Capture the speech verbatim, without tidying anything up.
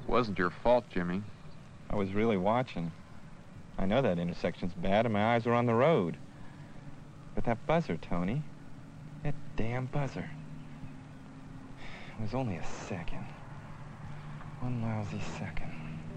It wasn't your fault, Jimmy. I was really watching. I know that intersection's bad, and my eyes were on the road. But that buzzer, Tony, that damn buzzer. It was only a second. One lousy second.